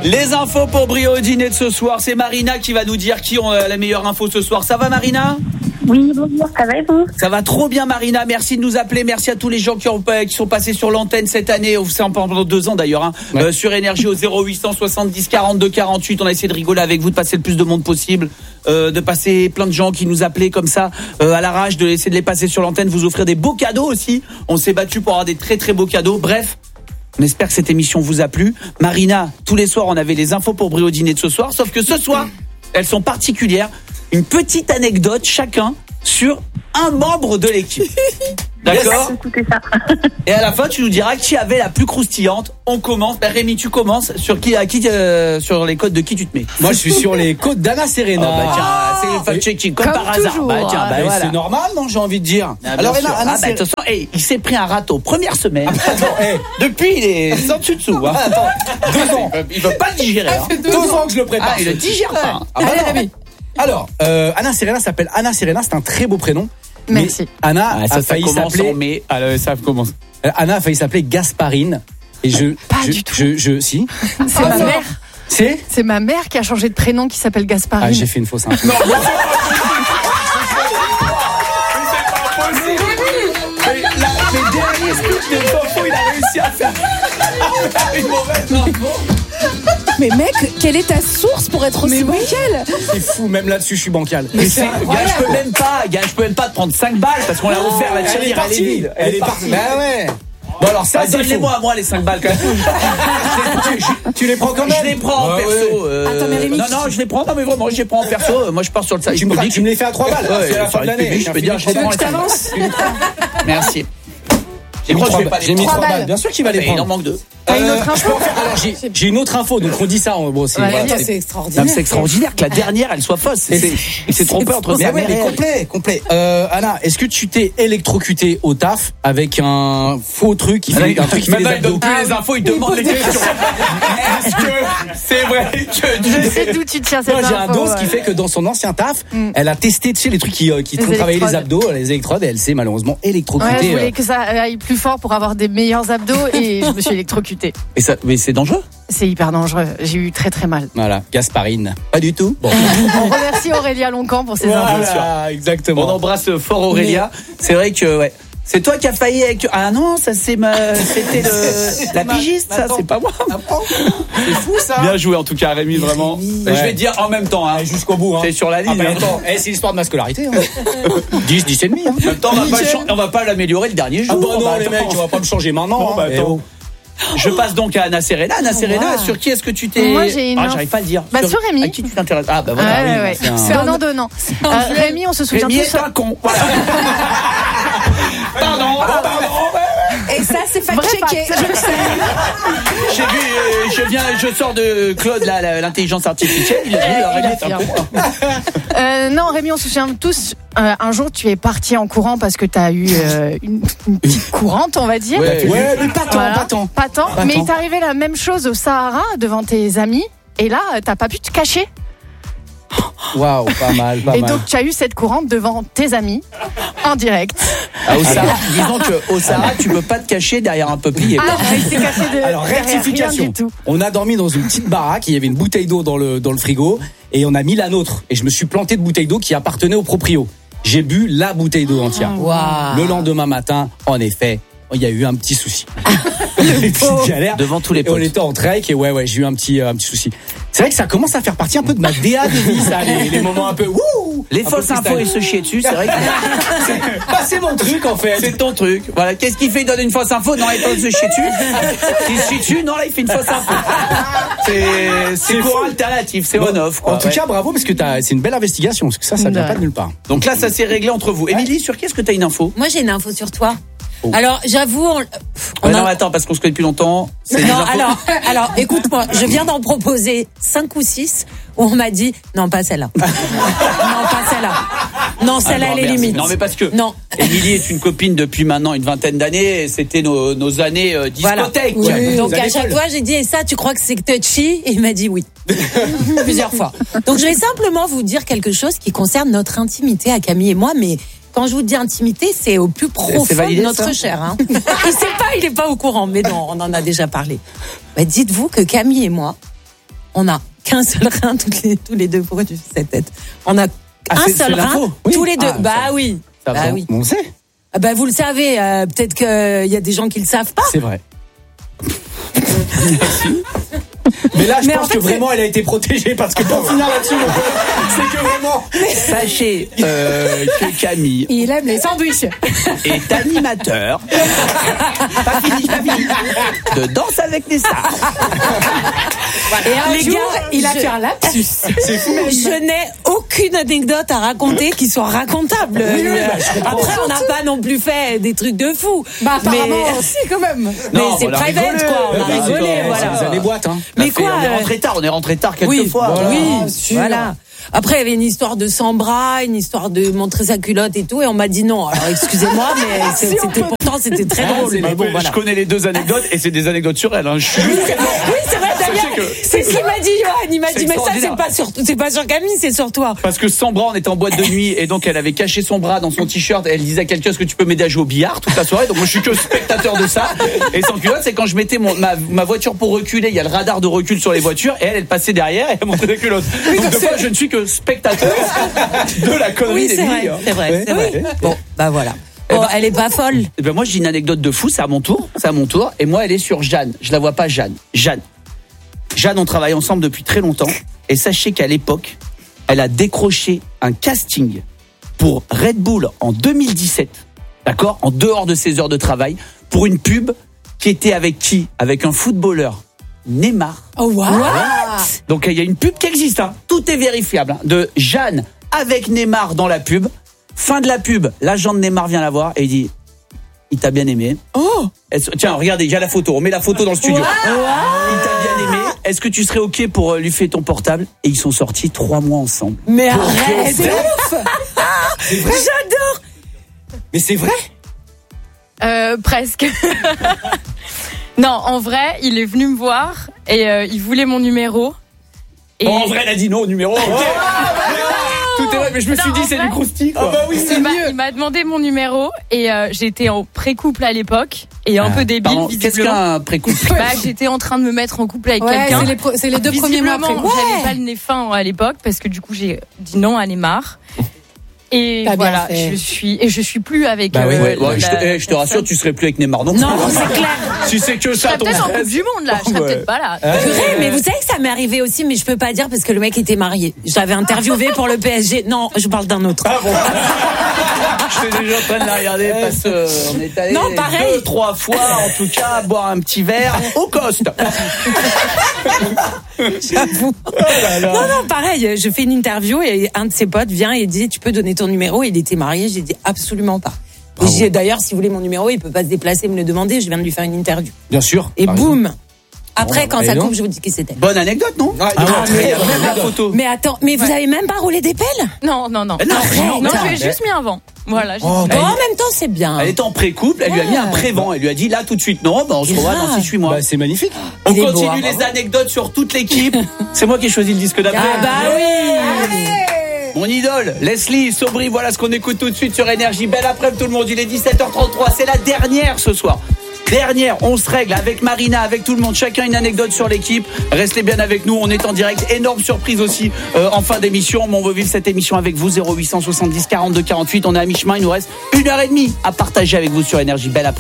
Les infos pour Brio au dîner de ce soir, c'est Marina qui va nous dire qui ont la meilleure info ce soir. Ça va Marina ? Oui, bonjour, ça va et vous ? Ça va trop bien Marina, merci de nous appeler, merci à tous les gens qui sont passés sur l'antenne cette année, c'est pendant 2 ans d'ailleurs, hein, ouais. Sur Énergie au 0800 70 42 48, on a essayé de rigoler avec vous, de passer le plus de monde possible, de passer plein de gens qui nous appelaient comme ça à l'arrache, de essayer de les passer sur l'antenne, vous offrir des beaux cadeaux aussi, on s'est battu pour avoir des très très beaux cadeaux, bref. On espère que cette émission vous a plu. Marina, tous les soirs on avait les infos pour Brio au dîner de ce soir, sauf que ce soir, elles sont particulières. Une petite anecdote chacun sur un membre de l'équipe. D'accord ? Et à la fin, tu nous diras qui avait la plus croustillante. On commence. Rémi, tu commences. Sur sur les côtes de qui tu te mets ? Moi, je suis sur les côtes d'Anna Serena. Oh, bah tiens, c'est le fact-checking, comme par hasard. Toujours. Voilà. C'est normal, non ? J'ai envie de dire. Alors, Anna Serena. De toute façon, il s'est pris un râteau. Première semaine. Depuis, il est sans dessus-dessous. Hein. Attends, 2 ans. Il veut pas le digérer. Hein. 2 ans que je le prépare. Il le digère pas. Allez, Rémi. Alors, Anna Serena s'appelle Anna Serena, c'est un très beau prénom. Merci. Anna a failli s'appeler. Ça commence. Anna a failli s'appeler Gasparine. Et Pas du tout. Si. C'est ma mère. C'est ma mère qui a changé de prénom qui s'appelle Gasparine. Ah, j'ai fait une fausse info. Non, les derniers speeches de Fofo, il a réussi à faire une mauvaise info. Mais mec, quelle est ta source pour être aussi bancal ? C'est fou, même là-dessus, je suis bancal. Mais je peux même pas te prendre 5 balles parce qu'on l'a offert la tirelire, elle est partie. Bah ouais. Bon alors ça, donne-les-moi à moi les 5 balles quand même. Tu les prends quand même ? Je les prends en perso. Attends, mais Rémi, non, je les prends, non mais vraiment, je les prends en perso. Moi je pars sur le service public. Tu me les fais à 3 balles. C'est la fin de l'année. Je peux dire, je les prends. Merci. J'ai mis 3 balles. Bien sûr qu'il va les prendre. Il en manque 2. T'as une autre info ? Alors j'ai une autre info, donc on dit ça. Bon, c'est extraordinaire. C'est extraordinaire que la dernière elle soit fausse. C'est trompé entre ça. Mais complet. Anna, est-ce que tu t'es électrocuté au taf avec un faux truc qui fait un truc qui fait les abdos ? abdos ? Plus les infos, il demande les questions. Est-ce que c'est vrai que Je sais d'où tu tiens cette info. Moi j'ai un dos qui fait que dans son ancien taf, elle a testé les trucs qui font travailler les abdos, les électrodes, et elle s'est malheureusement électrocutée. Ouais, je voulais que ça aille plus fort pour avoir des meilleurs abdos et je me suis électrocutée. Mais c'est dangereux ? C'est hyper dangereux. J'ai eu très très mal. Voilà, Gasparine. Pas du tout. Bon. On remercie Aurélia Loncan pour ses infos. Voilà, exactement. On embrasse fort Aurélia. C'est vrai que ouais. C'est toi qui as failli avec. Ah non, ça c'était la pigiste, ça, c'est pas moi. C'est fou ça. Bien joué en tout cas, Rémi, vraiment. Ouais. Je vais te dire en même temps, hein. Jusqu'au bout. Hein. C'est sur la ligne. Attends, c'est l'histoire de ma scolarité. Hein. 10 et demi. Hein. En même temps, on va pas l'améliorer le dernier jour. Ah bah non, les mecs, on va pas me changer maintenant. Bon, attends. Je passe donc à Anna Serena. Anna Serena, sur qui est-ce que tu t'es... Moi, j'ai une... j'arrive pas à le dire. Sur Rémi. À qui tu t'intéresses ? Ah, bah voilà. Ouais. Donnant. Rémi, on se souvient tous. Rémi est un con. Voilà. Pardon. Et ça, c'est fact-checké. Je le sais. J'ai vu, je sors de Claude, l'intelligence artificielle. Il a dit, Rémi est un con. Non, Rémi, on se souvient tous. Un jour, tu es parti en courant parce que tu as eu une petite courante, on va dire. Ouais, mais pas tant. Mais il t'est arrivé la même chose au Sahara devant tes amis. Et là, t'as pas pu te cacher. Waouh, pas mal. Et donc, tu as eu cette courante devant tes amis, en direct. Au Sahara, disons qu'au Sahara, tu peux pas te cacher derrière un peuplier. Il s'est caché Alors, rectification. Rien du tout. On a dormi dans une petite baraque, il y avait une bouteille d'eau dans le frigo, et on a mis la nôtre. Et je me suis planté de bouteille d'eau qui appartenait au proprio. J'ai bu la bouteille d'eau entière. Wow. Le lendemain matin, en effet, il y a eu un petit souci. Une petite galère. Devant tous les potes. Et on était en trek et ouais, j'ai eu un petit souci. C'est vrai que ça commence à faire partie un peu de ma DA de vie, ça, les moments un peu wouh. Les fausses infos et se chier dessus, c'est vrai que c'est mon truc en fait. C'est ton truc. Voilà, qu'est-ce qu'il fait ? Il donne une fausse info, non, il se chier dessus. Il se chie dessus, non, là il fait une fausse info. C'est courant alternatif, c'est on-off. En tout cas, bravo parce que c'est une belle investigation, parce que ça vient pas de nulle part. Donc là, ça s'est réglé entre vous. Émilie, sur qui est-ce que tu as une info ? Moi, j'ai une info sur toi. Alors, j'avoue, non, attends, parce qu'on se connaît depuis longtemps. Alors, écoute-moi, je viens d'en proposer 5 ou 6 où on m'a dit, non, pas celle-là. Non, pas celle-là. Non, celle-là, elle est limite. Non, mais parce que Émilie est une copine depuis maintenant une vingtaine d'années. C'était nos années discothèque. Voilà. Oui. Donc, à chaque fois, j'ai dit, et ça, tu crois que c'est touchy ? Et il m'a dit oui. Plusieurs fois. Donc, je vais simplement vous dire quelque chose qui concerne notre intimité à Camille et moi, mais quand je vous dis intimité, c'est au plus profond de notre chair. Hein. Il est pas au courant, mais non, on en a déjà parlé. Bah, dites-vous que Camille et moi, On a qu'un seul rein tous les deux. Pourquoi tu fais cette tête? On a un seul rein tous les deux. Oui. Oui. On sait. Vous le savez. Peut-être qu'il y a des gens qui le savent pas. C'est vrai. Mais là, je pense que vraiment, elle a été protégée parce que pour finir là-dessus, c'est que vraiment. Sachez que Camille Il aime les sandwichs. est animateur. Pas fini. De Danse avec les stars. Et un Les jour, gars, il a fait un lapsus. C'est fou. Je n'ai aucune anecdote à raconter qui soit racontable. Après, on n'a pas non plus fait des trucs de fou. Apparemment, si, quand même. Mais c'est private, quoi. On a rigolé, voilà. C'est les boîtes, hein. Mais quoi, on est rentré tard quelquefois. Voilà. Après, il y avait une histoire de sans bras, une histoire de montrer sa culotte et tout, et on m'a dit non. Alors, excusez-moi, mais c'était très drôle. Mais bon, voilà. Je connais les deux anecdotes et c'est des anecdotes sur elle. Oui, c'est vrai, d'ailleurs. C'est ce qu'il m'a dit, Johan. Il m'a dit, mais ça, c'est pas sur Camille, c'est sur toi. Parce que sans bras, on était en boîte de nuit et donc elle avait caché son bras dans son t-shirt et elle disait à quelqu'un, est-ce que tu peux m'aider à jouer au billard toute la soirée? Donc moi, je suis que spectateur de ça. Et sans culotte, c'est quand je mettais ma voiture pour reculer, il y a le radar de recul sur les voitures et elle passait derrière et elle montrait la culotte. Donc deux fois, je ne suis que spectateur de la connerie des milliers. C'est vrai. Bon, voilà. Bon, elle est pas folle. Moi, je dis une anecdote de fou, c'est à mon tour. Et moi, elle est sur Jeanne. Je la vois pas, Jeanne, on travaille ensemble depuis très longtemps. Et sachez qu'à l'époque, elle a décroché un casting pour Red Bull en 2017. D'accord? En dehors de ses heures de travail. Pour une pub qui était avec qui? Avec un footballeur. Neymar. Oh, what? Donc, il y a une pub qui existe, hein. Tout est vérifiable, hein. De Jeanne avec Neymar dans la pub. Fin de la pub, l'agent de Neymar vient la voir et il dit, il t'a bien aimé. Oh! Tiens, regardez, il y a la photo. On met la photo dans le studio. Il t'a bien aimé. Est-ce que tu serais OK pour lui faire ton portable? Et ils sont sortis 3 mois ensemble. Mais arrête! C'est ouf! C'est vrai. J'adore! Mais c'est vrai? Presque. Non, en vrai, il est venu me voir et il voulait mon numéro. Et... En vrai, elle a dit non au numéro. Tout est vrai, mais je me suis dit, c'est du croustille, quoi. Ah oui, c'est mieux. Il m'a demandé mon numéro et j'étais en pré-couple à l'époque et un peu débile, Pardon, visiblement. qu'est-ce qu'un pré-couple? J'étais en train de me mettre en couple avec quelqu'un. C'est les 2 premiers mois après. J'avais pas le nez fin à l'époque parce que du coup j'ai dit non à Neymar. Et T'as voilà, bien fait. je suis plus avec. Je te rassure, tu serais plus avec Neymar non plus. Non, c'est clair. Si c'est que Je ça, serais ton peut-être en Coupe du Monde là, je serais peut-être pas là. Purée, mais vous savez que ça m'est arrivé aussi, mais je peux pas dire parce que le mec était marié. Je l'avais interviewé pour le PSG. Non, je parle d'un autre. Ah bon. J'étais déjà en train de la regarder parce qu'on est allé Non, pareil. 2-3 fois, en tout cas, boire un petit verre au coste. J'avoue. Non, pareil. Je fais une interview et un de ses potes vient et dit, tu peux donner ton numéro? Il était marié. J'ai dit absolument pas. Et d'ailleurs, si vous voulez mon numéro, il peut pas se déplacer et me le demander. Je viens de lui faire une interview. Bien sûr. Et boum. Après, quand ça non. coupe, je vous dis qui c'était. Bonne anecdote, non? mais- Même la photo. Mais attends, mais vous avez même pas roulé des pelles? Non, je lui ai juste mis un vent. Voilà. En même temps, c'est bien. Elle était en pré-couple, elle lui a mis un pré-vent. Elle lui a dit là tout de suite non, on se revoit dans 6-8 mois. Bah, c'est magnifique. On Il est beau, continue hein. les anecdotes sur toute l'équipe. C'est moi qui ai choisi le disque d'après. Ah bah oui. Mon idole, Leslie, Sobri, voilà ce qu'on écoute tout de suite sur Énergie. Belle après-midi tout le monde, il est 17h33, c'est la dernière ce soir. Dernière, on se règle avec Marina, avec tout le monde, chacun une anecdote sur l'équipe. Restez bien avec nous, on est en direct. Énorme surprise aussi en fin d'émission. Mais on veut vivre cette émission avec vous, 0870 42 48. On est à mi-chemin, il nous reste 1h30 à partager avec vous sur Énergie. Belle après-midi.